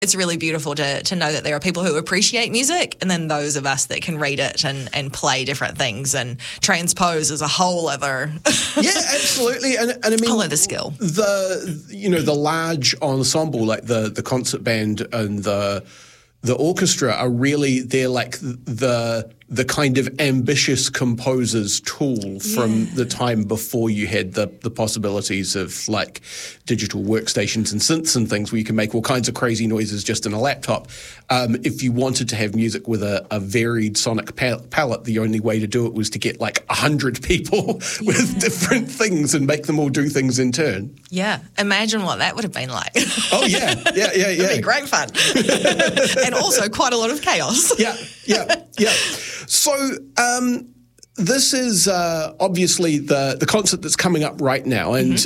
it's really beautiful to know that there are people who appreciate music, and then those of us that can read it and play different things and transpose is a whole other yeah, absolutely. And I mean, whole other skill. The large ensemble, like the concert band and the orchestra are really, they're like the kind of ambitious composer's tool from the time before you had the possibilities of like digital workstations and synths and things where you can make all kinds of crazy noises just in a laptop. If you wanted to have music with a varied sonic palette, the only way to do it was to get like 100 people with different things and make them all do things in turn. Yeah. Imagine what that would have been like. Oh, yeah. It'd be great fun. And also quite a lot of chaos. Yeah. So this is obviously the concert that's coming up right now, and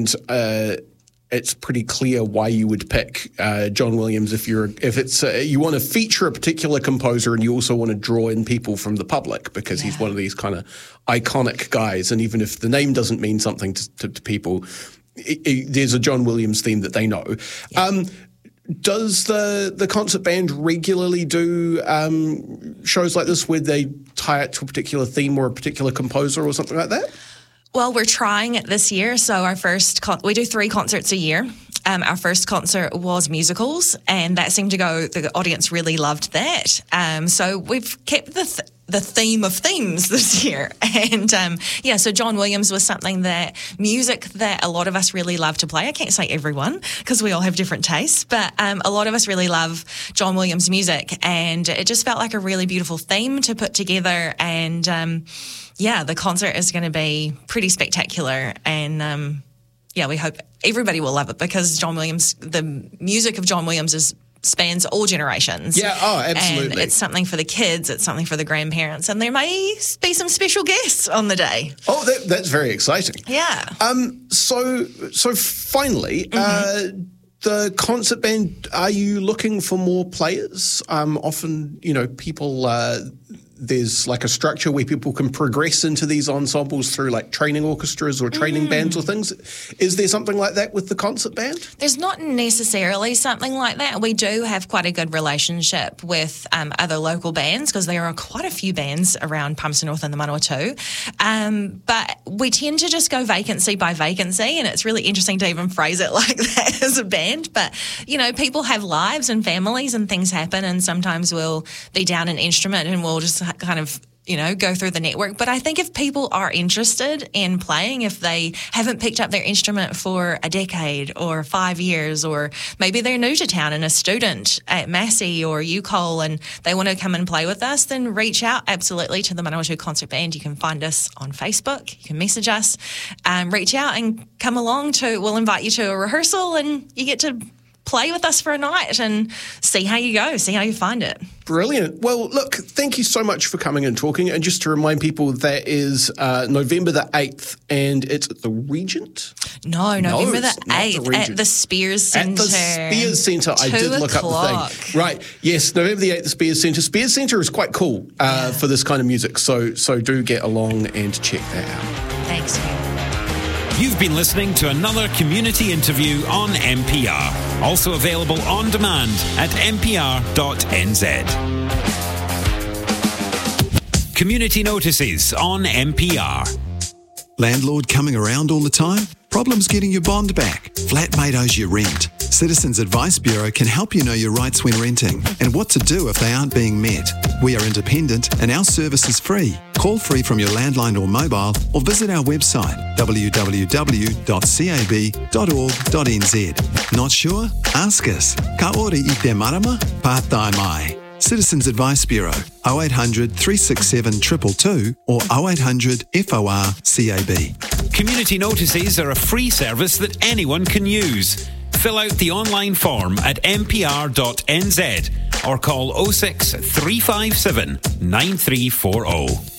it's pretty clear why you would pick John Williams if it's you want to feature a particular composer and you also want to draw in people from the public because he's one of these kind of iconic guys, and even if the name doesn't mean something to people, there's a John Williams theme that they know. Yeah. Does the concert band regularly do shows like this where they tie it to a particular theme or a particular composer or something like that? Well, we're trying it this year. So our first we do 3 concerts a year. Our first concert was musicals, and that seemed to go. The audience really loved that. So we've kept the theme of themes this year, and so John Williams was something that music that a lot of us really love to play. I can't say everyone because we all have different tastes, but a lot of us really love John Williams music, and it just felt like a really beautiful theme to put together. And the concert is going to be pretty spectacular, and we hope everybody will love it because John Williams, the music of John Williams spans all generations. Yeah, absolutely. And it's something for the kids, it's something for the grandparents, and there may be some special guests on the day. Oh, that's very exciting. Yeah. So finally, the concert band, are you looking for more players? Often, people... there's like a structure where people can progress into these ensembles through like training orchestras or training bands or things. Is there something like that with the concert band? There's not necessarily something like that. We do have quite a good relationship with other local bands because there are quite a few bands around Palmerston North and the Manawatu. But we tend to just go vacancy by vacancy, and it's really interesting to even phrase it like that as a band. But, people have lives and families and things happen, and sometimes we'll be down an instrument and we'll just kind of, go through the network. But I think if people are interested in playing, if they haven't picked up their instrument for a decade or 5 years, or maybe they're new to town and a student at Massey or UCOL and they want to come and play with us, then reach out absolutely to the Manawatu Concert Band. You can find us on Facebook. You can message us, reach out and come along we'll invite you to a rehearsal and you get to play with us for a night and see how you go, see how you find it. Brilliant. Well, look, thank you so much for coming and talking. And just to remind people, that is November the 8th, and it's at the Regent? No, November the 8th at the Spears Centre. At the Spears Centre. I did look up the thing. Right. Yes, November the 8th, the Spears Centre. Spears Centre is quite cool for this kind of music, so do get along and check that out. Thanks, Hugh. You've been listening to another community interview on NPR. Also available on demand at npr.nz. Community notices on NPR. Landlord coming around all the time? Problems getting your bond back? Flatmate owes you rent? Citizens Advice Bureau can help you know your rights when renting and what to do if they aren't being met. We are independent and our service is free. Call free from your landline or mobile or visit our website www.cab.org.nz. Not sure? Ask us. Ka ora I te marama, pātai mai. Citizens Advice Bureau, 0800 367 222 or 0800 FOR CAB. Community notices are a free service that anyone can use. Fill out the online form at npr.nz or call 06 357 9340.